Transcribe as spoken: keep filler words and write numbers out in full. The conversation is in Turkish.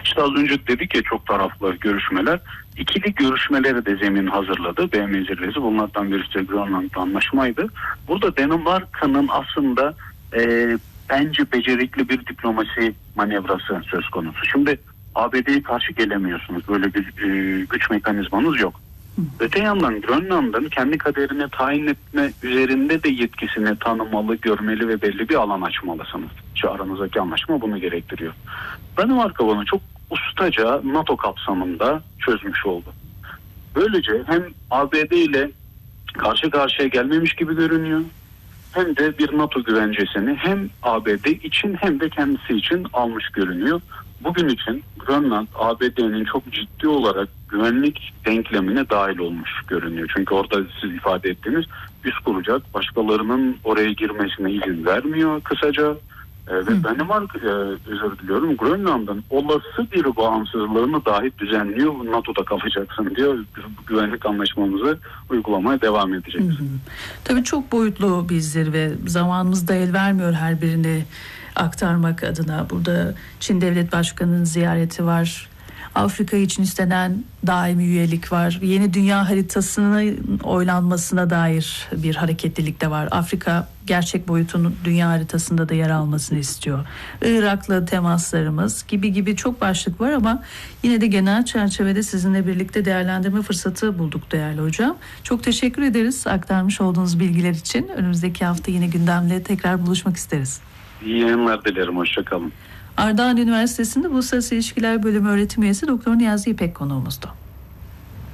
İşte az önce dedik ya, çok taraflı görüşmeler. İkili görüşmeleri de zemin hazırladı B M zirvesi. Bunlardan birisi de Grönland anlaşmaydı. Burada Danimarka'nın aslında e, bence becerikli bir diplomasi manevrası söz konusu. Şimdi A B D'ye karşı gelemiyorsunuz. Böyle bir e, güç mekanizmanız yok. Öte yandan Grönland'ın kendi kaderini tayin etme üzerinde de yetkisini tanımalı, görmeli ve belli bir alan açmalısınız. Şu aranızdaki anlaşma bunu gerektiriyor. Danimarka bunu çok ustaca NATO kapsamında çözmüş oldu. Böylece hem A B D ile karşı karşıya gelmemiş gibi görünüyor, hem de bir NATO güvencesini hem A B D için hem de kendisi için almış görünüyor. Bugün için Grönland A B D'nin çok ciddi olarak güvenlik denklemine dahil olmuş görünüyor. Çünkü orada siz ifade ettiğiniz üs kuracak, başkalarının oraya girmesine izin vermiyor kısaca. Ee, ve Danimarka, e, özür diliyorum, Grönland'ın olası bir bağımsızlığını dahi düzenliyor. NATO'da kalacaksın diyor. Güvenlik anlaşmamızı uygulamaya devam edeceğiz. Hı hı. Tabii çok boyutlu bir zirve. Zamanımız da el vermiyor her birini aktarmak adına. Burada Çin Devlet Başkanı'nın ziyareti var. Afrika için istenen daimi üyelik var. Yeni dünya haritasının oylanmasına dair bir hareketlilik de var. Afrika gerçek boyutunun dünya haritasında da yer almasını istiyor. Irak'la temaslarımız gibi gibi çok başlık var ama yine de genel çerçevede sizinle birlikte değerlendirme fırsatı bulduk değerli hocam. Çok teşekkür ederiz aktarmış olduğunuz bilgiler için. Önümüzdeki hafta yine gündemle tekrar buluşmak isteriz. İyi yayınlar dilerim. Hoşça kalın. Ardahan Üniversitesi'nde Uluslararası İlişkiler Bölümü öğretim üyesi Doktor Niyazi İpek konuğumuzdu.